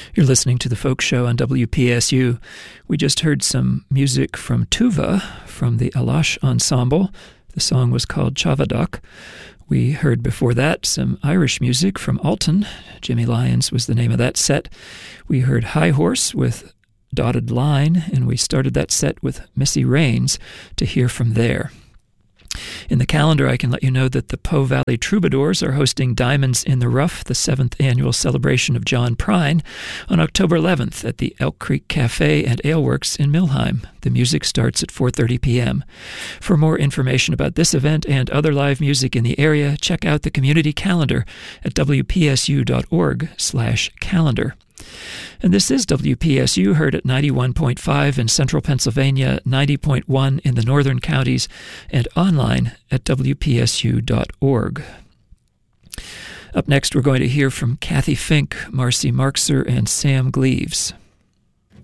You're listening to The Folk Show on WPSU. We just heard some music from Tuva from the Alash Ensemble. The song was called Chavadak. We heard before that some Irish music from Alton. Jimmy Lyons was the name of that set. We heard High Horse with Dotted Line, and we started that set with Missy Raines to hear from there. In the calendar, I can let you know that the Po Valley Troubadours are hosting Diamonds in the Rough, the 7th annual celebration of John Prine, on October 11th at the Elk Creek Cafe and Ale Works in Millheim. The music starts at 4:30 p.m. For more information about this event and other live music in the area, check out the community calendar at wpsu.org/calendar. And this is WPSU, heard at 91.5 in central Pennsylvania, 90.1 in the northern counties, and online at wpsu.org. Up next, we're going to hear from Kathy Fink, Marcy Markser, and Sam Gleaves.